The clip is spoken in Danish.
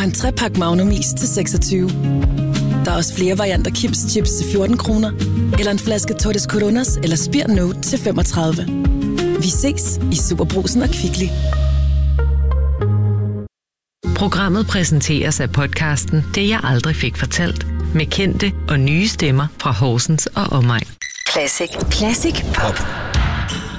en 3-pakke Magnum Is til 26. Der er også flere varianter Kims Chips til 14 kroner, eller en flaske Tottes Coronas eller Spir Note til 35. Vi ses i Superbrugsen og Kvickly. Programmet præsenteres af podcasten Det jeg aldrig fik fortalt, med kendte og nye stemmer fra Horsens og omegn. Classic Pop.